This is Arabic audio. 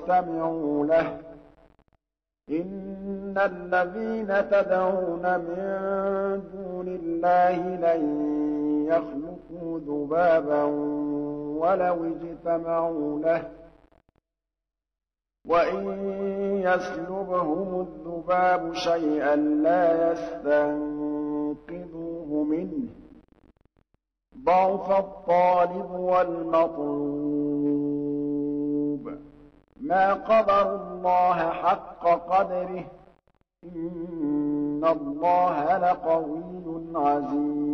واستمعوا له إن الذين تدعون من دون الله لن يخلقوا ذبابا ولو اجتمعوا له وإن يسلبهم الذباب شيئا لا يستنقذوه منه ضعف الطالب والمطلوب ما قدروا الله حق قدره إن الله لقوي عزيز